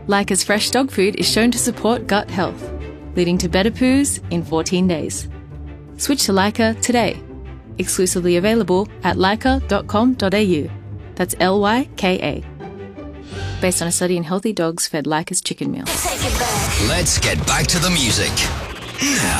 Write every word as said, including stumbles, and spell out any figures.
Lyca's fresh dog food is shown to support gut health, leading to better poos in fourteen days. Switch to Lyca today. Exclusively available at lyca dot com dot a u. That's L Y K A. Based on a study in healthy dogs fed Lyca's chicken meal. Let's get back to the music.